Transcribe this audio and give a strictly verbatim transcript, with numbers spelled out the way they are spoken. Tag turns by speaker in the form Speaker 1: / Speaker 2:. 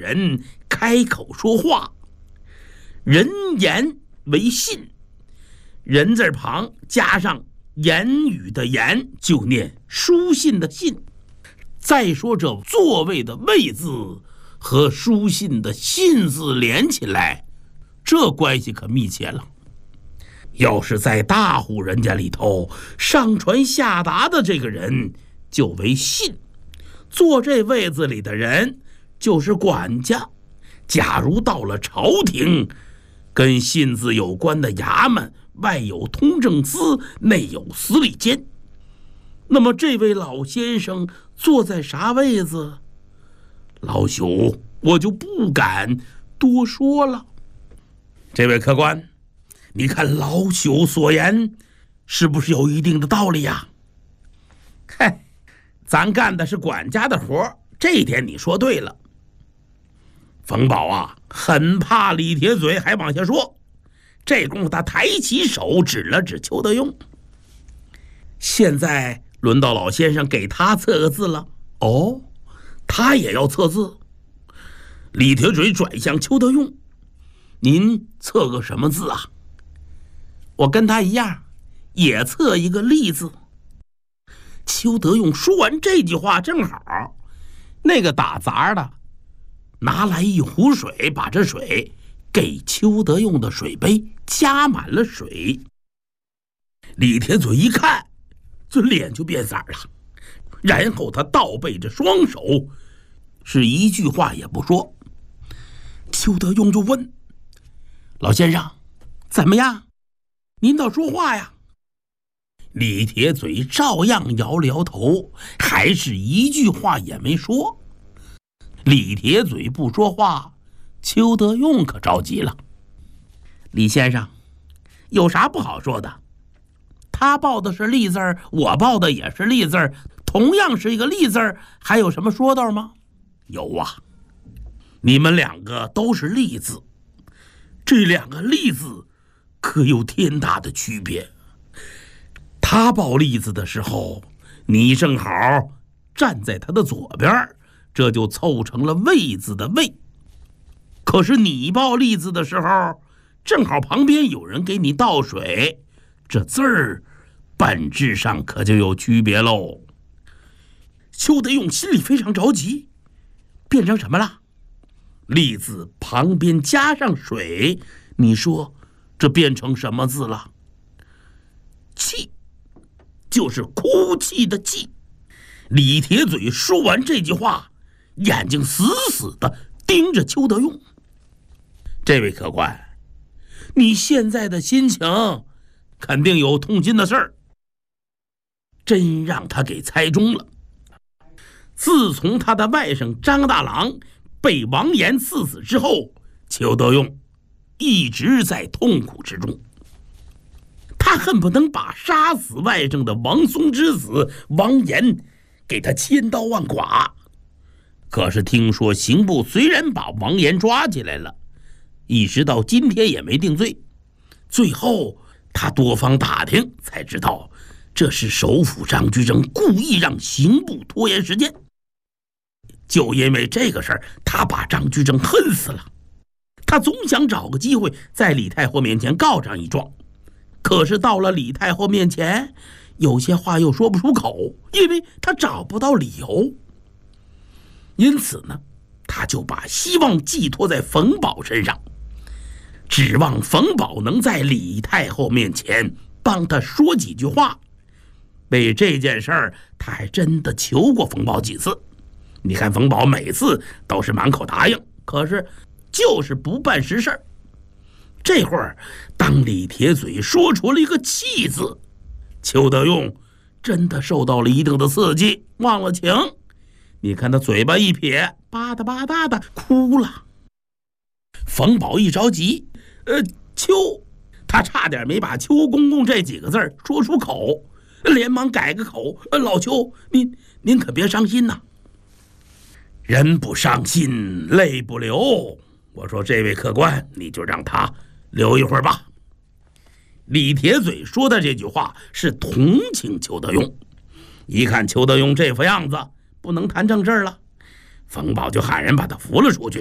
Speaker 1: 人开口说话。人言为信，人字旁加上言语的言，就念书信的信。再说这座位的位字和书信的信字连起来，这关系可密切了。要是在大户人家里头，上传下达的这个人就为信，坐这位子里的人就是管家。假如到了朝廷，跟信字有关的衙门，外有通政司，内有司礼监，那么这位老先生坐在啥位子？老朽我就不敢多说了。这位客官，你看老朽所言是不是有一定的道理呀？嗨，咱干的是管家的活，这一点你说对了。冯保啊，很怕李铁嘴还往下说，这功夫他抬起手指了指邱德用。现在轮到老先生给他测个字了。哦，他也要测字。李铁嘴转向邱德用，您测个什么字啊？我跟他一样，也测一个立字。邱德用说完这句话，正好那个打杂的拿来一壶水，把这水给邱德用的水杯加满了水。李铁嘴一看，这脸就变色了，然后他倒背着双手，是一句话也不说。邱德用就问：老先生怎么样，您倒说话呀？李铁嘴照样摇了摇头，还是一句话也没说。李铁嘴不说话，邱德用可着急了。李先生有啥不好说的？他报的是立字儿，我报的也是立字儿，同样是一个立字儿，还有什么说道吗？有啊，你们两个都是立字，这两个立字可有天大的区别。他报立字的时候，你正好站在他的左边，这就凑成了位字的位。可是你报立字的时候，正好旁边有人给你倒水，这字儿本质上可就有区别喽。邱德用心里非常着急，变成什么了？立字旁边加上水，你说这变成什么字了？气，就是哭泣的泣。李铁嘴说完这句话，眼睛死死地盯着邱德用。这位客官，你现在的心情肯定有痛心的事儿，真让他给猜中了。自从他的外甥张大郎被王延刺死之后，邱德用一直在痛苦之中。他恨不能把杀死外甥的王松之子王延给他千刀万剐。可是听说刑部虽然把王延抓起来了，一直到今天也没定罪。最后他多方打听才知道，这是首辅张居正故意让刑部拖延时间。就因为这个事儿，他把张居正恨死了。他总想找个机会在李太后面前告上一状，可是到了李太后面前，有些话又说不出口，因为他找不到理由。因此呢，他就把希望寄托在冯保身上，指望冯保能在李太后面前帮他说几句话。为这件事儿，他还真的求过冯保几次。你看冯保每次都是满口答应，可是就是不办实事。这会儿当李铁嘴说出了一个气字，邱德用真的受到了一定的刺激，忘了情。你看他嘴巴一撇，吧嗒吧嗒的哭了。冯保一着急，呃，邱，他差点没把邱公公这几个字说出口，连忙改个口，呃，老邱，您您可别伤心呐。人不伤心泪不流，我说这位客官，你就让他留一会儿吧。李铁嘴说的这句话是同情邱德用，一看邱德用这副样子，不能谈正事了，冯保就喊人把他扶了出去。